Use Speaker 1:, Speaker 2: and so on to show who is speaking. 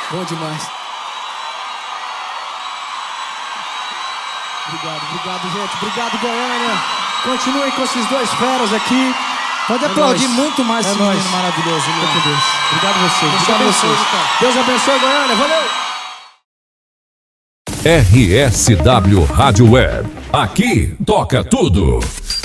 Speaker 1: Bom demais. Obrigado, gente. Obrigado, Goiânia. Continuem com esses dois feras aqui.
Speaker 2: Pode aplaudir muito mais esse menino maravilhoso.
Speaker 1: Deus. Obrigado a vocês.
Speaker 2: Deus abençoe.
Speaker 1: Deus abençoe, Goiânia. Valeu!
Speaker 3: RSW Rádio Web. Aqui toca tudo.